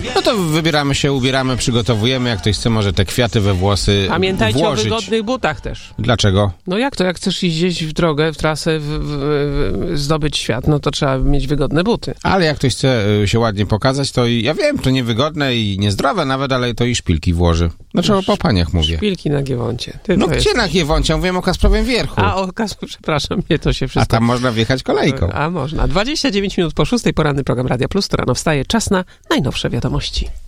No to wybieramy się, ubieramy, przygotowujemy. Jak ktoś chce, może te kwiaty we włosy Pamiętajcie włożyć. o wygodnych butach też. Dlaczego? No jak to? Jak chcesz iść gdzieś w drogę, w trasę, zdobyć świat, no to trzeba mieć wygodne buty. Ale jak ktoś chce się ładnie pokazać, to ja wiem, to niewygodne i niezdrowe nawet, ale to i szpilki włoży. Znaczy po paniach mówię. Szpilki na Giewoncie. No gdzie na Giewoncie? Mówiłem o Kasprowym Wierchu. A o przepraszam, nie to się wszystko... A tam można wjechać kolejką. A można. 29 minut po 6, poranny program Radia Plus, to rano wstaje. Czas na najnowsze wiadomości.